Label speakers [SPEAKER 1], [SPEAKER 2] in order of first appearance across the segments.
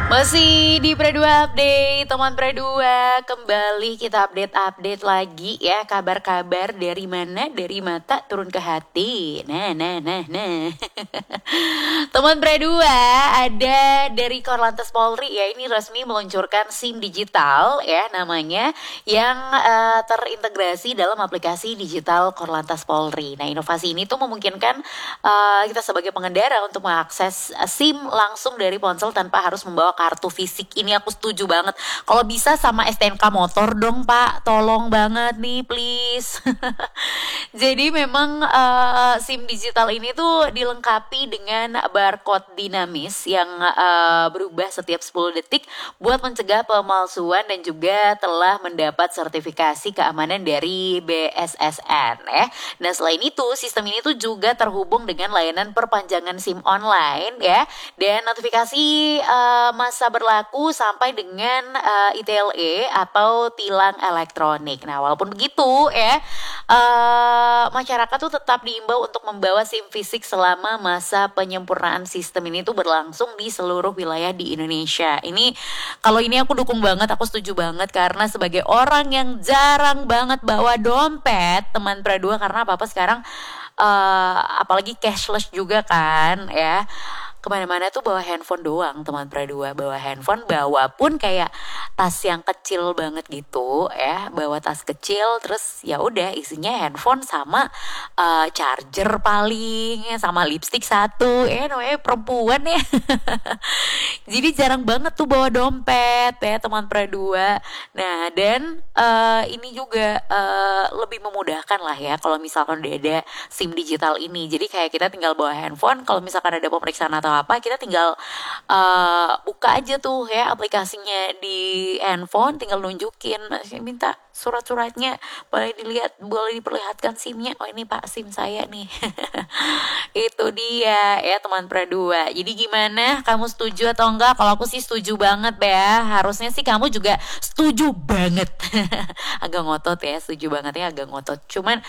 [SPEAKER 1] Masih di Pre2 Update, teman Pre2, kembali kita update lagi ya, kabar-kabar dari mana, dari mata turun ke hati. Nah. Teman Pre2, ada dari Korlantas Polri ya, ini resmi meluncurkan SIM digital ya namanya, yang terintegrasi dalam aplikasi digital Korlantas Polri. Nah, inovasi ini tuh memungkinkan kita sebagai pengendara untuk mengakses SIM langsung dari ponsel tanpa harus membawa kartu fisik. Ini aku setuju banget. Kalau bisa sama STNK motor dong Pak, tolong banget nih please. Jadi memang SIM digital ini tuh dilengkapi dengan barcode dinamis yang berubah setiap 10 detik buat mencegah pemalsuan dan juga telah mendapat sertifikasi keamanan dari BSSN ya. Nah, selain itu sistem ini tuh juga terhubung dengan layanan perpanjangan SIM online ya, dan notifikasi masa berlaku sampai dengan ITLE atau tilang elektronik. Nah, walaupun begitu ya, masyarakat tuh tetap diimbau untuk membawa SIM fisik selama masa penyempurnaan sistem ini tuh berlangsung di seluruh wilayah di Indonesia. Kalau ini aku dukung banget, aku setuju banget, karena sebagai orang yang jarang banget bawa dompet, teman Pre2, karena apa-apa sekarang apalagi cashless juga kan ya, kemana-mana tuh bawa handphone doang, teman Pre2. Bawa handphone, bawa pun kayak tas yang kecil banget gitu ya, bawa tas kecil, terus ya udah isinya handphone sama charger paling, sama lipstick satu, namanya perempuan ya. Jadi jarang banget tuh bawa dompet ya, teman Pre2. Nah, dan ini juga lebih memudahkan lah ya kalau misalkan udah ada SIM digital ini. Jadi kayak kita tinggal bawa handphone, kalau misalkan ada pemeriksaan atau apa, kita tinggal buka aja tuh ya aplikasinya di handphone, tinggal nunjukin, minta surat-suratnya, boleh dilihat, boleh diperlihatkan SIM-nya. Oh, ini Pak, SIM saya nih. Itu dia ya, teman Pre2. Jadi gimana, kamu setuju atau enggak? Kalau aku sih setuju banget ya. Harusnya sih kamu juga setuju banget. Agak ngotot ya, setuju banget ya, agak ngotot. Cuman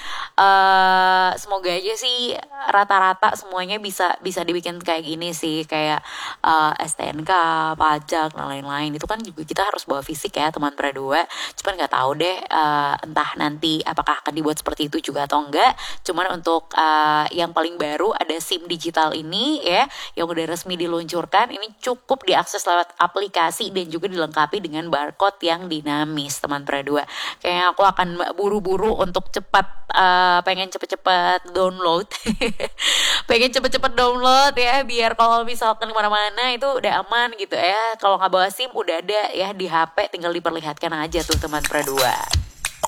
[SPEAKER 1] semoga aja sih rata-rata semuanya bisa dibikin kayak gini sih, kayak STNK, pajak dan lain-lain. Itu kan juga kita harus bawa fisik ya, teman Pre2. Cuman nggak tahu deh entah nanti apakah akan dibuat seperti itu juga atau enggak. Cuman untuk yang paling baru ada SIM digital ini ya, yang udah resmi diluncurkan. Ini cukup diakses lewat aplikasi dan juga dilengkapi dengan barcode yang dinamis, teman Pre2. Kayaknya aku akan buru-buru untuk pengen cepet-cepet download. Pengen cepet-cepet download ya, biar kalau misalkan kemana-mana itu udah aman gitu ya. Kalau nggak bawa SIM udah ada ya di HP, tinggal diperlihatkan aja tuh, teman Pre2.